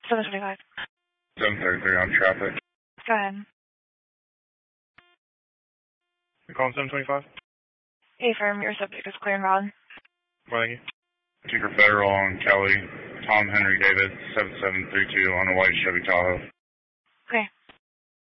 725. 733 on traffic. Go ahead. You're calling 725? Affirm, your subject is clear and valid. Well, thank you. Tinker Federal on Kelly. Tom Henry David, 7732 on a white Chevy Tahoe. Okay.